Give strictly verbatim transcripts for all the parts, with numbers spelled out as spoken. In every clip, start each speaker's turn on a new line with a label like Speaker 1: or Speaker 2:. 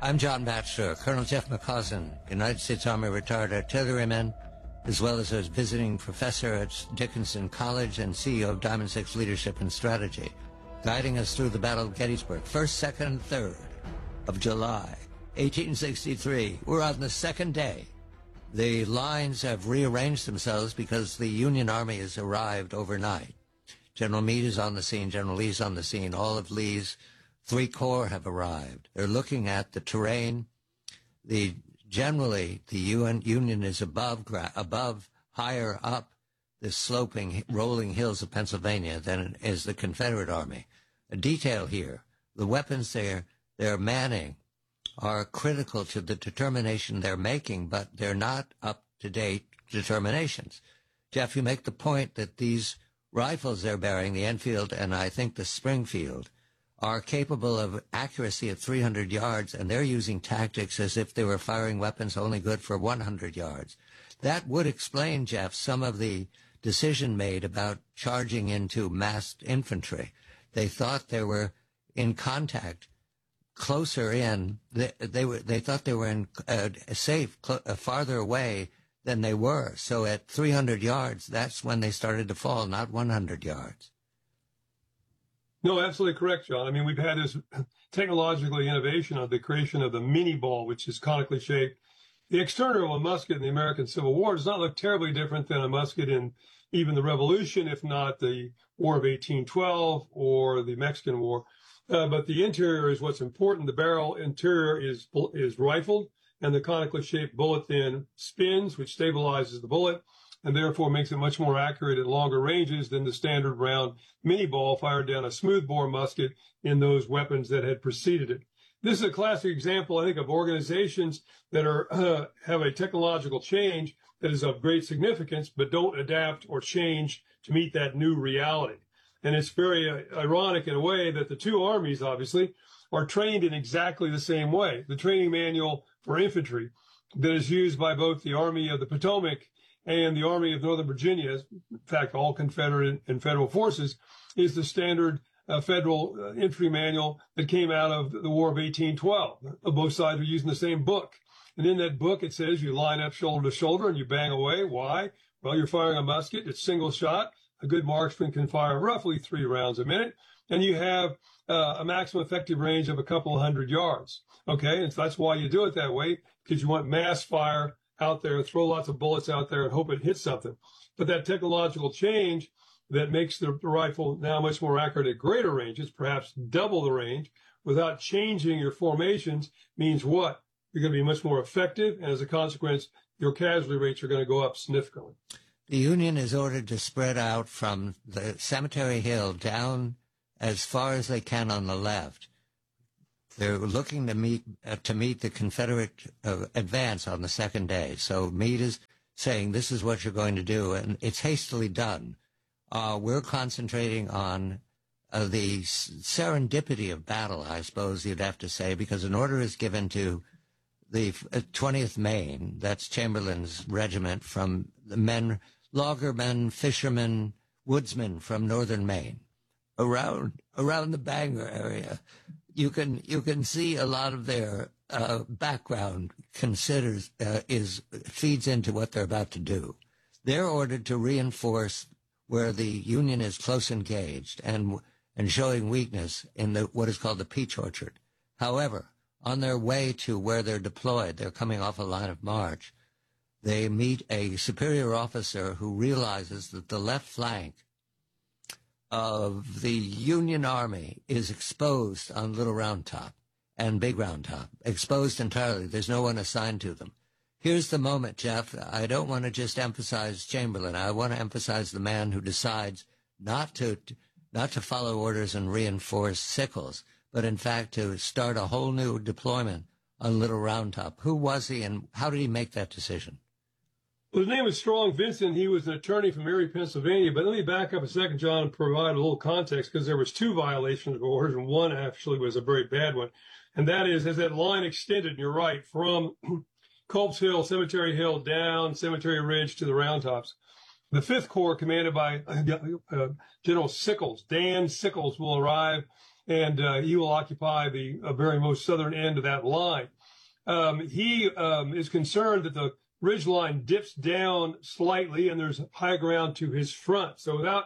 Speaker 1: I'm John Batchelor, Colonel Jeff McCausland, United States Army retired artilleryman, as well as a visiting professor at Dickinson College and C E O of Diamond Six Leadership and Strategy, guiding us through the Battle of Gettysburg, first, second, and third of July, eighteen sixty-three. We're on the second day. The lines have rearranged themselves because the Union Army has arrived overnight. General Meade is on the scene, General Lee's on the scene, all of Lee's three corps have arrived. They're looking at the terrain. The generally the U N Union is above above higher up the sloping rolling hills of Pennsylvania than is the Confederate Army. A detail here: the weapons they're they're manning are critical to the determination they're making, but they're not up to date determinations. Jeff, you make the point that these rifles they're bearing, the Enfield and I think the Springfield, are capable of accuracy at three hundred yards, and they're using tactics as if they were firing weapons only good for one hundred yards. That would explain, Jeff, some of the decision made about charging into massed infantry. They thought they were in contact closer in. They, they were. They thought they were in uh, safe, cl- uh, farther away than they were. So at three hundred yards, that's when they started to fall, not one hundred yards.
Speaker 2: No, absolutely correct, John. I mean, we've had this technological innovation of the creation of the mini ball, which is conically shaped. The external of a musket in the American Civil War does not look terribly different than a musket in even the Revolution, if not the War of eighteen twelve or the Mexican War. Uh, but the interior is what's important. The barrel interior is is rifled, and the conically shaped bullet then spins, which stabilizes the bullet, and therefore makes it much more accurate at longer ranges than the standard round mini ball fired down a smoothbore musket in those weapons that had preceded it. This is a classic example, I think, of organizations that are uh, have a technological change that is of great significance, but don't adapt or change to meet that new reality. And it's very uh, ironic in a way that the two armies, obviously, are trained in exactly the same way. The training manual for infantry that is used by both the Army of the Potomac and the Army of Northern Virginia, in fact, all Confederate and federal forces, is the standard uh, federal uh, infantry manual that came out of the War of eighteen twelve. Uh, both sides are using the same book. And in that book, it says you line up shoulder to shoulder and you bang away. Why? Well, you're firing a musket. It's single shot. A good marksman can fire roughly three rounds a minute. And you have uh, a maximum effective range of a couple of hundred yards. Okay, and so that's why you do it that way, because you want mass fire out there, throw lots of bullets out there and hope it hits something. But that technological change that makes the rifle now much more accurate at greater ranges, perhaps double the range, without changing your formations, means what? You're going to be much more effective, and as a consequence, your casualty rates are going to go up significantly.
Speaker 1: The Union is ordered to spread out from the Cemetery Hill down as far as they can on the left. They're looking to meet uh, to meet the Confederate uh, advance on the second day. So Meade is saying this is what you're going to do, and it's hastily done. Uh, we're concentrating on uh, the serendipity of battle, I suppose you'd have to say, because an order is given to the twentieth Maine, that's Chamberlain's regiment, from the men, loggermen, fishermen, woodsmen from northern Maine, around around the Bangor area. You can you can see a lot of their uh, background considers uh, is feeds into what they're about to do. They're ordered to reinforce where the Union is close engaged and and showing weakness in the what is called the Peach Orchard. However, on their way to where they're deployed, they're coming off a line of march. They meet a superior officer who realizes that the left flank of the Union Army is exposed on Little Round Top and Big Round Top, exposed entirely. There's no one assigned to them. Here's the moment, Jeff. I don't want to just emphasize Chamberlain. I want to emphasize the man who decides not to not to follow orders and reinforce Sickles, but in fact to start a whole new deployment on Little Round Top. Who was he, and how did he make that decision?
Speaker 2: Well, his name is Strong Vincent. He was an attorney from Erie, Pennsylvania. But let me back up a second, John, and provide a little context, because there was two violations of orders, and one actually was a very bad one. And that is, as that line extended, and you're right, from Culp's Hill, Cemetery Hill, down Cemetery Ridge to the Round Tops, the Fifth Corps, commanded by uh, General Sickles, Dan Sickles, will arrive and uh, he will occupy the uh, very most southern end of that line. Um, he um, is concerned that the ridge line dips down slightly and there's high ground to his front. So without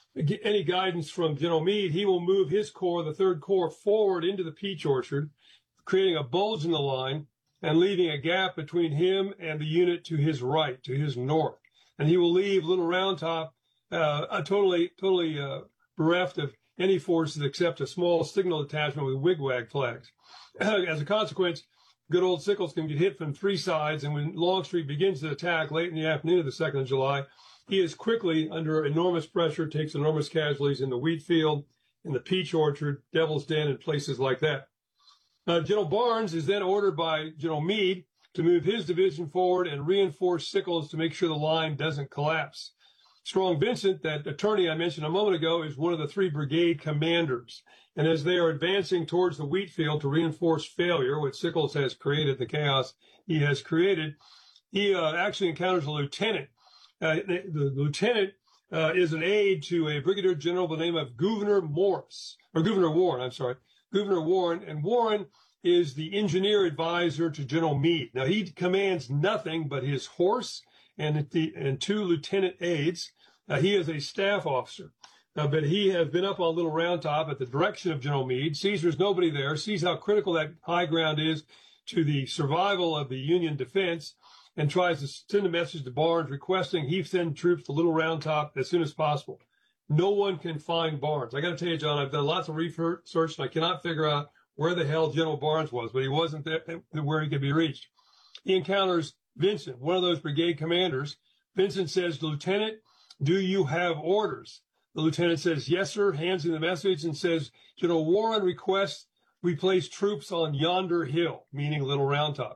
Speaker 2: any guidance from General Meade, he will move his corps, the third Corps, forward into the Peach Orchard, creating a bulge in the line and leaving a gap between him and the unit to his right, to his north. And he will leave Little Round Top uh, a totally, totally uh, bereft of any forces except a small signal detachment with wigwag flags. As a consequence, good old Sickles can get hit from three sides, and when Longstreet begins to attack late in the afternoon of the second of July, he is quickly under enormous pressure, takes enormous casualties in the wheat field, in the Peach Orchard, Devil's Den, and places like that. Uh, General Barnes is then ordered by General Meade to move his division forward and reinforce Sickles to make sure the line doesn't collapse. Strong Vincent, that attorney I mentioned a moment ago, is one of the three brigade commanders. And as they are advancing towards the wheat field to reinforce failure, which Sickles has created, the chaos he has created, he uh, actually encounters a lieutenant. Uh, the, the lieutenant uh, is an aide to a brigadier general by the name of Gouverneur Morris, or Gouverneur Warren, I'm sorry, Gouverneur Warren. And Warren is the engineer advisor to General Meade. Now, he commands nothing but his horse and, the, and two lieutenant aides. Uh, he is a staff officer. Uh, but he has been up on Little Round Top at the direction of General Meade, sees there's nobody there, sees how critical that high ground is to the survival of the Union defense, and tries to send a message to Barnes requesting he send troops to Little Round Top as soon as possible. No one can find Barnes. I got to tell you, John, I've done lots of research, and I cannot figure out where the hell General Barnes was, but he wasn't there where he could be reached. He encounters Vincent, one of those brigade commanders. Vincent says, "Lieutenant, do you have orders?" The lieutenant says, "Yes, sir," hands him the message and says, "General Warren requests we place troops on yonder hill," meaning Little Round Top.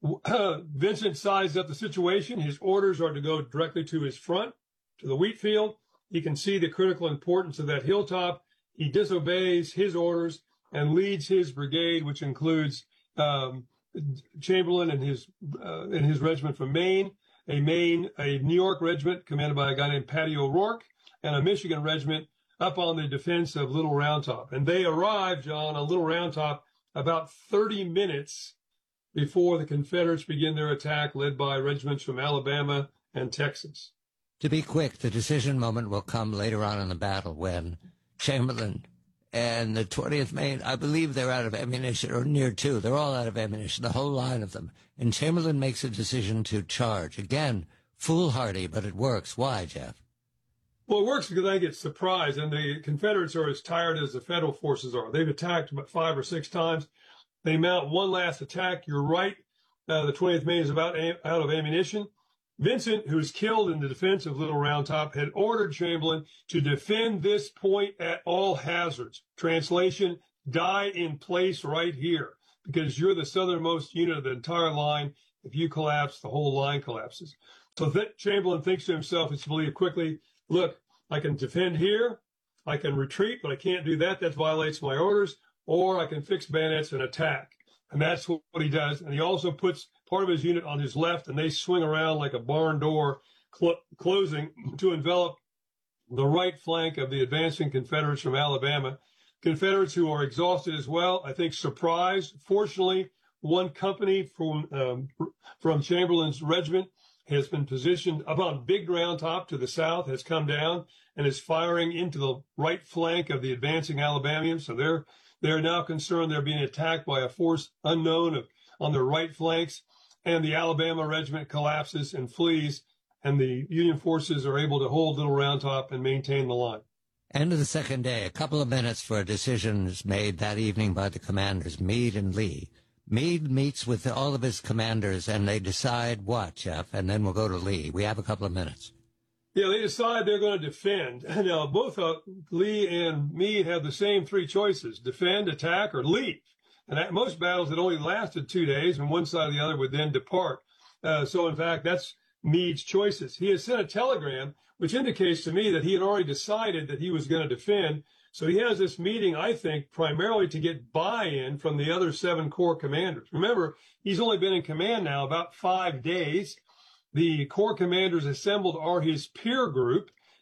Speaker 2: Uh, Vincent sized up the situation. His orders are to go directly to his front, to the wheat field. He can see the critical importance of that hilltop. He disobeys his orders and leads his brigade, which includes um, Chamberlain and his uh, and his regiment from Maine, a Maine, a New York regiment commanded by a guy named Patty O'Rourke, and a Michigan regiment up on the defense of Little Round Top. And they arrived, John, on Little Round Top about thirty minutes before the Confederates begin their attack, led by regiments from Alabama and Texas.
Speaker 1: To be quick, the decision moment will come later on in the battle when Chamberlain and the twentieth Maine, I believe they're out of ammunition, or near to. They're all out of ammunition, the whole line of them. And Chamberlain makes a decision to charge. Again, foolhardy, but it works. Why, Jeff?
Speaker 2: Well, it works because I get surprised, and the Confederates are as tired as the Federal forces are. They've attacked about five or six times. They mount one last attack. You're right. Uh, the twentieth Maine is about a- out of ammunition. Vincent, who was killed in the defense of Little Round Top, had ordered Chamberlain to defend this point at all hazards. Translation, die in place right here, because you're the southernmost unit of the entire line. If you collapse, the whole line collapses. So th- Chamberlain thinks to himself, it's believed quickly, look, I can defend here, I can retreat, but I can't do that. That violates my orders. Or I can fix bayonets and attack. And that's what he does. And he also puts part of his unit on his left, and they swing around like a barn door cl- closing to envelop the right flank of the advancing Confederates from Alabama. Confederates who are exhausted as well, I think surprised. Fortunately, one company from um, from Chamberlain's regiment has been positioned up on Big Round Top to the south, has come down, and is firing into the right flank of the advancing Alabamians. So they're they're now concerned they're being attacked by a force unknown of, on their right flanks, and the Alabama regiment collapses and flees, and the Union forces are able to hold Little Round Top and maintain the line.
Speaker 1: End of the second day, a couple of minutes for decisions made that evening by the commanders, Meade and Lee. Meade meets with all of his commanders, and they decide what, Jeff? And then we'll go to Lee. We have a couple of minutes.
Speaker 2: Yeah, they decide they're going to defend. Now, both uh, Lee and Meade have the same three choices: defend, attack, or leave. And at most battles, it only lasted two days, and one side or the other would then depart. Uh, so, in fact, that's Meade's choices. He has sent a telegram, which indicates to me that he had already decided that he was going to defend. So he has this meeting, I think, primarily to get buy-in from the other seven Corps commanders. Remember, he's only been in command now about five days. The Corps commanders assembled are his peer group,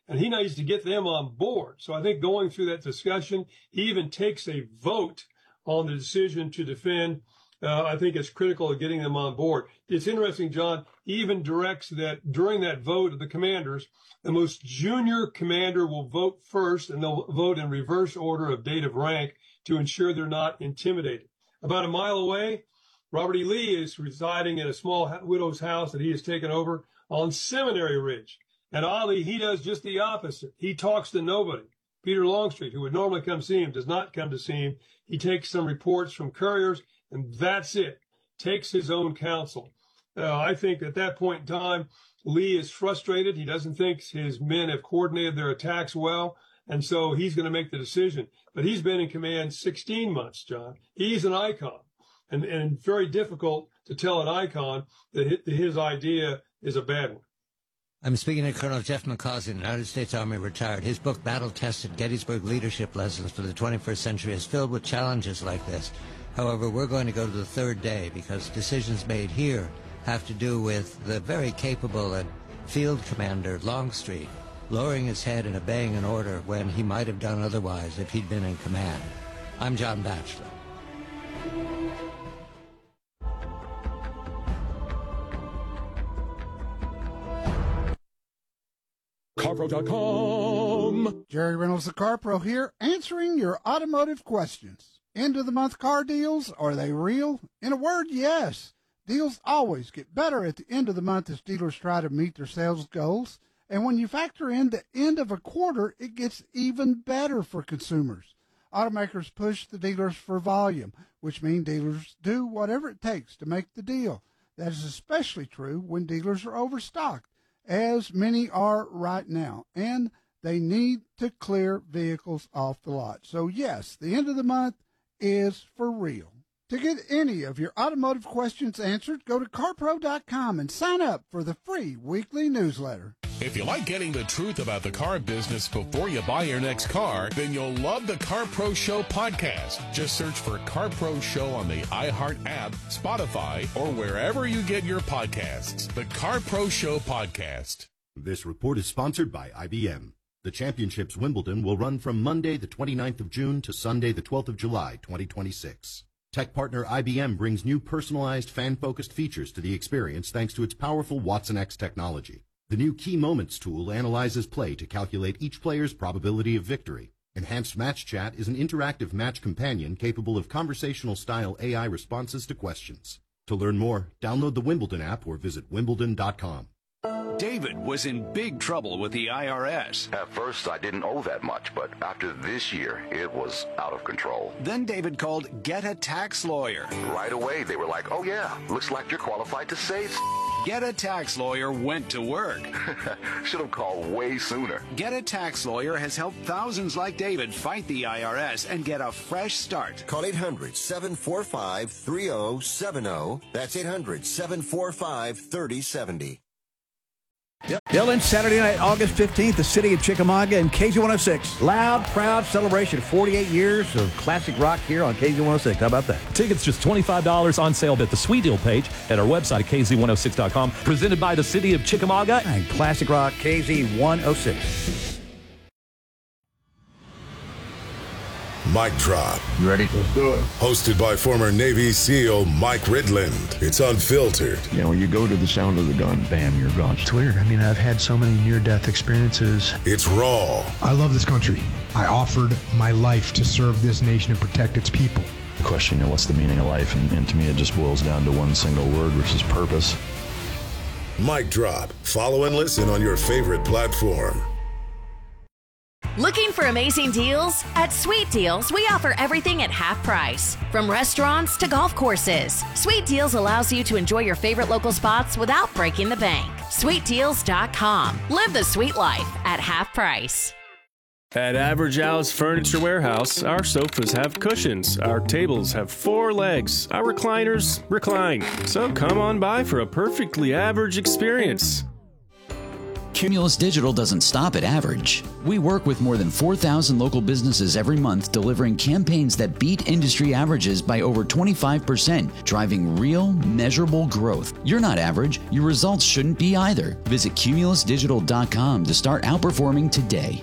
Speaker 2: and he needs to get them on board. So I think going through that discussion, he even takes a vote on the decision to defend. Uh, I think it's critical of getting them on board. It's interesting, John, he even directs that during that vote of the commanders, the most junior commander will vote first, and they'll vote in reverse order of date of rank to ensure they're not intimidated. About a mile away, Robert E. Lee is residing in a small widow's house that he has taken over on Seminary Ridge. And oddly, he does just the opposite. He talks to nobody. Peter Longstreet, who would normally come see him, does not come to see him. He takes some reports from couriers, and that's it. Takes his own counsel. Uh, I think at that point in time, Lee is frustrated. He doesn't think his men have coordinated their attacks well, and so he's going to make the decision. But he's been in command sixteen months, John. He's an icon, and, and very difficult to tell an icon that his idea is a bad one.
Speaker 1: I'm speaking to Colonel Jeff McCausland, United States Army retired. His book, Battle-Tested Gettysburg Leadership Lessons for the twenty-first Century, is filled with challenges like this. However, we're going to go to the third day because decisions made here have to do with the very capable and field commander Longstreet lowering his head and obeying an order when he might have done otherwise if he'd been in command. I'm John Batchelor.
Speaker 3: CarPro dot com.
Speaker 4: Jerry Reynolds, the CarPro here, answering your automotive questions. End of the month car deals, are they real? In a word, yes. Deals always get better at the end of the month as dealers try to meet their sales goals. And when you factor in the end of a quarter, it gets even better for consumers. Automakers push the dealers for volume, which means dealers do whatever it takes to make the deal. That is especially true when dealers are overstocked, as many are right now, and they need to clear vehicles off the lot. So yes, the end of the month is for real. To get any of your automotive questions answered, go to car pro dot com and sign up for the free weekly newsletter.
Speaker 3: If you like getting the truth about the car business before you buy your next car, then you'll love the CarPro Show podcast. Just search for CarPro Show on the iHeart app, Spotify, or wherever you get your podcasts. The CarPro Show podcast.
Speaker 5: This report is sponsored by I B M. The Championships Wimbledon will run from Monday the twenty-ninth of June to Sunday the twelfth of July, twenty twenty-six. Tech partner I B M brings new personalized, fan-focused features to the experience thanks to its powerful Watson X technology. The new Key Moments tool analyzes play to calculate each player's probability of victory. Enhanced Match Chat is an interactive match companion capable of conversational-style A I responses to questions. To learn more, download the Wimbledon app or visit wimbledon dot com.
Speaker 6: David was in big trouble with the I R S.
Speaker 7: At first, I didn't owe that much, but after this year, it was out of control.
Speaker 6: Then David called Get a Tax Lawyer.
Speaker 7: Right away, they were like, oh yeah, looks like you're qualified to save.
Speaker 6: Get a Tax Lawyer went to work.
Speaker 7: Should have called way sooner.
Speaker 6: Get a Tax Lawyer has helped thousands like David fight the I R S and get a fresh start.
Speaker 8: Call eight hundred, seven four five, three oh seven oh. That's eight hundred, seven four five, three oh seven oh.
Speaker 9: Yep. Dylan, Saturday night, August fifteenth, the city of Chickamauga and K Z one oh six. Loud, proud celebration. forty-eight years of classic rock here on K Z one oh six. How about that?
Speaker 10: Tickets just twenty-five dollars on sale at the Sweet Deal page at our website at K Z one oh six dot com. Presented by the city of Chickamauga
Speaker 9: and classic rock K Z one oh six.
Speaker 3: Mic Drop.
Speaker 11: You ready? Let's do it.
Speaker 3: Hosted by former Navy SEAL Mike Ridland. It's unfiltered.
Speaker 11: You know, when you go to the sound of the gun, bam, you're gone. It's weird. I mean, I've had so many near-death experiences.
Speaker 3: It's raw.
Speaker 12: I love this country. I offered my life to serve this nation and protect its people.
Speaker 11: The question, you know, what's the meaning of life? And, and to me, it just boils down to one single word, which is purpose.
Speaker 3: Mic Drop. Follow and listen on your favorite platform.
Speaker 13: Looking for amazing deals? At Sweet Deals, we offer everything at half price. From restaurants to golf courses, Sweet Deals allows you to enjoy your favorite local spots without breaking the bank. sweet deals dot com. Live the sweet life at half price.
Speaker 14: At Average Al's Furniture Warehouse, our sofas have cushions, our tables have four legs, our recliners recline. So come on by for a perfectly average experience.
Speaker 15: Cumulus Digital doesn't stop at average. We work with more than four thousand local businesses every month, delivering campaigns that beat industry averages by over twenty-five percent, driving real, measurable growth. You're not average. Your results shouldn't be either. Visit cumulus digital dot com to start outperforming today.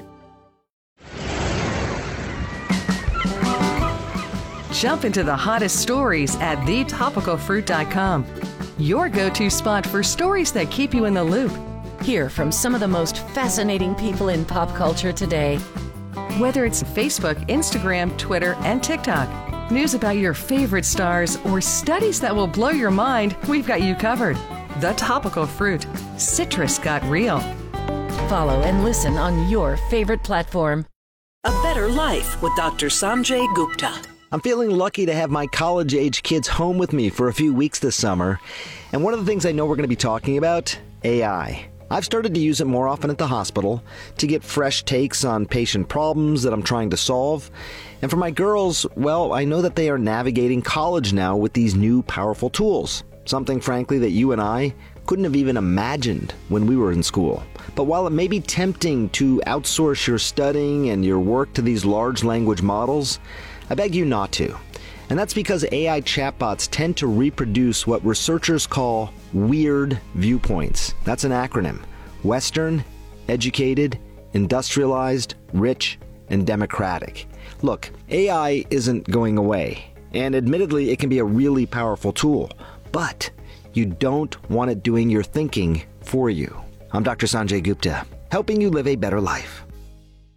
Speaker 16: Jump into the hottest stories at the topical fruit dot com. Your go-to spot for stories that keep you in the loop.
Speaker 13: Hear from some of the most fascinating people in pop culture today.
Speaker 16: Whether it's Facebook, Instagram, Twitter, and TikTok, news about your favorite stars, or studies that will blow your mind, we've got you covered. The Topical Fruit. Citrus got real.
Speaker 13: Follow and listen on your favorite platform.
Speaker 17: A Better Life with Doctor Sanjay Gupta.
Speaker 18: I'm feeling lucky to have my college-age kids home with me for a few weeks this summer. And one of the things I know we're going to be talking about, A I. I've started to use it more often at the hospital to get fresh takes on patient problems that I'm trying to solve. And for my girls, well, I know that they are navigating college now with these new powerful tools. Something, frankly, that you and I couldn't have even imagined when we were in school. But while it may be tempting to outsource your studying and your work to these large language models, I beg you not to. And that's because A I chatbots tend to reproduce what researchers call weird viewpoints. That's an acronym. Western, educated, industrialized, rich, and democratic. Look, A I isn't going away. And admittedly, it can be a really powerful tool. But you don't want it doing your thinking for you. I'm Doctor Sanjay Gupta, helping you live a better life.